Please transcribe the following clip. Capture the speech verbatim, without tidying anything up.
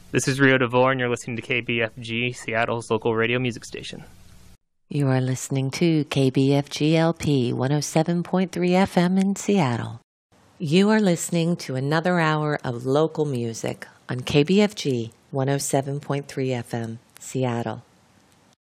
This is Rio DeVore, and you're listening to K B F G, Seattle's local radio music station. You are listening to K B F G L P one oh seven point three F M in Seattle. You are listening to another hour of local music on K B F G one oh seven point three F M, Seattle.